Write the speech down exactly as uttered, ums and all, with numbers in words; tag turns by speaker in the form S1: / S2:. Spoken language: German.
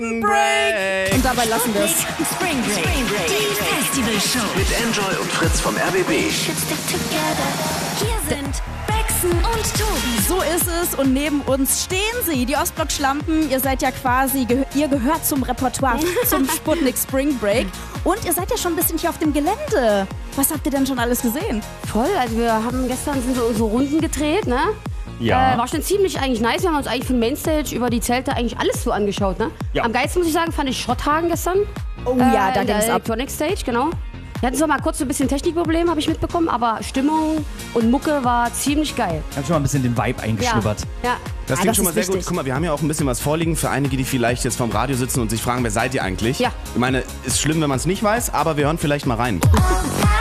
S1: Break.
S2: Und dabei lassen wir es.
S3: Spring Break. Spring Break. Die Festival Show.
S1: Mit Enjoy und Fritz vom R B B.
S3: Hier sind Baxen und Tobi.
S2: So ist es und neben uns stehen sie, die Ostblock-Schlampen. Ihr seid ja quasi, geh- ihr gehört zum Repertoire, zum Sputnik Spring Break. Und ihr seid ja schon ein bisschen hier auf dem Gelände. Was habt ihr denn schon alles gesehen?
S4: Voll, also wir haben gestern sind so, so Runden gedreht, ne?
S5: Ja.
S4: Äh, war schon ziemlich eigentlich nice. Wir haben uns eigentlich von Mainstage über die Zelte eigentlich alles so angeschaut, ne?
S5: Ja.
S4: Am geilsten muss ich sagen, fand ich Schrotthagen gestern.
S2: Oh ja, da
S4: in der
S2: ging's ab.
S4: Electronic Stage, genau. Wir hatten zwar mal kurz so ein bisschen Technikproblem, habe ich mitbekommen, aber Stimmung und Mucke war ziemlich geil.
S5: Ich hab schon mal ein bisschen den Vibe eingeschnuppert.
S4: Ja.
S1: Das
S2: Ah,
S1: klingt
S2: das
S1: schon mal
S2: ist
S1: sehr gut.
S2: wichtig.
S1: Guck mal, wir haben ja auch ein bisschen was vorliegen für einige, die vielleicht jetzt vorm Radio sitzen und sich fragen, wer seid ihr eigentlich?
S4: Ja.
S1: Ich meine, ist schlimm, wenn man es nicht weiß, aber wir hören vielleicht mal rein.